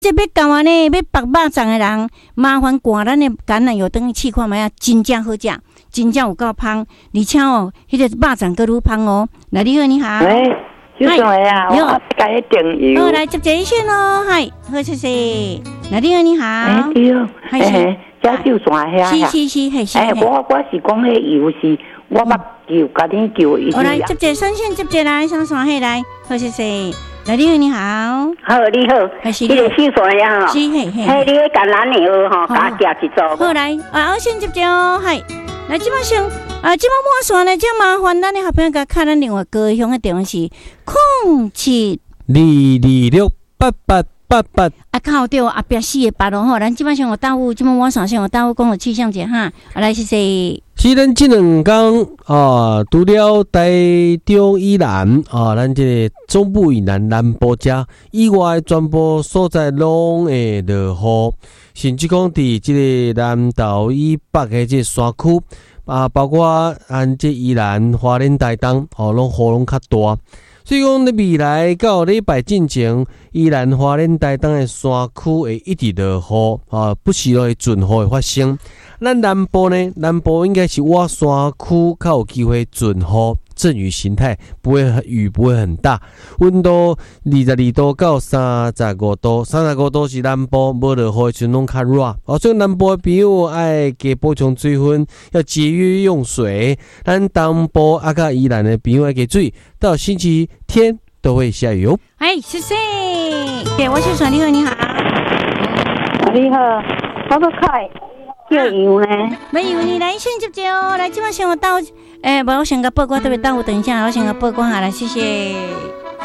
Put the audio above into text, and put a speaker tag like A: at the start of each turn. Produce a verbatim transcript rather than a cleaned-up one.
A: 这要教完呢，要拔肉粽的人，麻烦赶咱的橄榄油等去看卖啊，真正好食，真正有够香，而且哦，迄、那个肉粽更愈香哦。来，你好，你好。
B: 喂，小宋的啊，我甲你订油。
A: 好，来接一线咯，嗨，好，谢谢。来，你好，你好。
B: 哎，对哦，哎，这小宋遐。
A: 是是是，系是。
B: 哎，我我是讲迄油是，我捌叫，甲你叫伊。
A: 我来接一专线，接一来，上线来，好，谢谢。来，你好，你好。
C: 好，你好。
A: 还是
C: 你个小宋呀吼。
A: 是嘿嘿。
C: 嘿，你个橄榄油吼，加加一组。
A: 好来，啊，我先接一哦，嗨。来，即摆先，啊，即摆满线呢，即麻烦咱的好朋友甲卡咱另外高雄的电话是空七
D: 二二六八八八八。
A: 啊，靠对，后壁四个八咯吼，咱即摆先有答复，即摆满线先有答复讲个气象者哈，啊，来谢谢。
D: 是咱即两天啊，除了台中以南啊，咱这个中部以南南部遮以外，全部所在拢会落雨，甚至讲伫即个南投以北的即个山区啊，包括咱这宜兰、花莲、台东，哦，拢雨拢较大。所以讲，你未来到礼拜进前，宜兰花莲台东的山区会一直落雨，啊，不时会阵雨会发生。咱南部呢，南部应该是我山区较有机会阵雨，阵雨形态不会雨不会很大，温度二十二度到三十五度，三十五度是南部无落雨的时阵拢较热，哦，所以南部的朋友爱加补充水分，要节约用水。咱东部啊甲宜兰的朋友爱加水，到星期天都会下雨哦。
A: 哎，谢谢，对，我是爽，你好，你好，
C: 你好，我都开。叫油呢？
A: 没有你来先接接哦，来，今晚先我到，诶、欸，无我先甲报关，特别耽误，等一下，我先甲报关下来，谢谢。